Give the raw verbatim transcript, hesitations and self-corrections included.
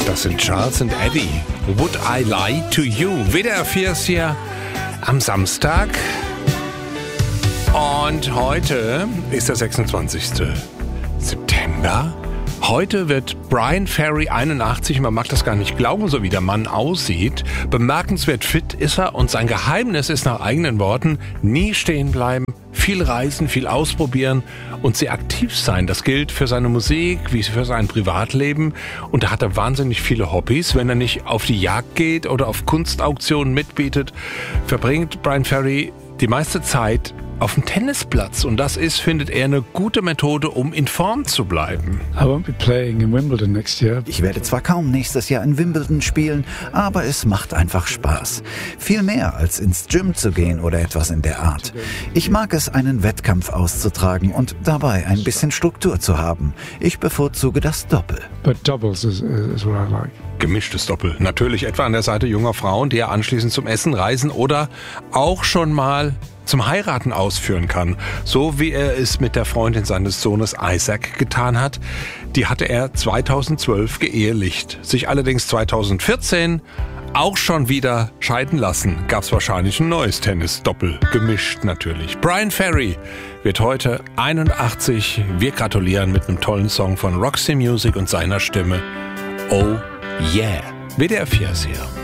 Das sind Charles und Eddie. Would I Lie to You? W D R vier ist hier am Samstag. Und heute ist der sechsundzwanzigste September. Heute wird Bryan Ferry einundachtzig. Man mag das gar nicht glauben, so wie der Mann aussieht. Bemerkenswert fit ist er und sein Geheimnis ist nach eigenen Worten nie stehen bleiben, viel reisen, viel ausprobieren und sehr aktiv sein. Das gilt für seine Musik wie für sein Privatleben. Und da hat er wahnsinnig viele Hobbys. Wenn er nicht auf die Jagd geht oder auf Kunstauktionen mitbietet, verbringt Bryan Ferry die meiste Zeit auf dem Tennisplatz. Und das ist, findet er, eine gute Methode, um in Form zu bleiben. I won't be playing in Wimbledon next year. Ich werde zwar kaum nächstes Jahr in Wimbledon spielen, aber es macht einfach Spaß. Viel mehr als ins Gym zu gehen oder etwas in der Art. Ich mag es, einen Wettkampf auszutragen und dabei ein bisschen Struktur zu haben. Ich bevorzuge das Doppel. But doubles is, is what I like. Gemischtes Doppel. Natürlich etwa an der Seite junger Frauen, die er anschließend zum Essen, Reisen oder auch schon mal zum Heiraten ausführen kann. So wie er es mit der Freundin seines Sohnes Isaac getan hat. Die hatte er zweitausendzwölf geehelicht. Sich allerdings zweitausendvierzehn auch schon wieder scheiden lassen. Gab es wahrscheinlich ein neues Tennis-Doppel. Gemischt natürlich. Bryan Ferry wird heute einundachtzig. Wir gratulieren mit einem tollen Song von Roxy Music und seiner Stimme. Oh yeah. W D R vier ist hier.